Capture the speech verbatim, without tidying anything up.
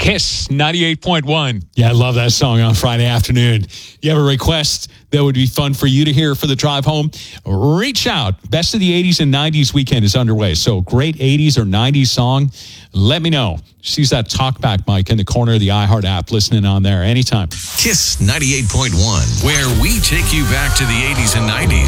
Kiss ninety-eight point one. Yeah, I love that song on Friday afternoon. You have a request that would be fun for you to hear for the drive home? Reach out. Best of the eighties and nineties weekend is underway. So great eighties or nineties song, let me know. Just use that talkback mic in the corner of the iHeart app, listening on there anytime. Kiss ninety-eight point one, where we take you back to the eighties and nineties.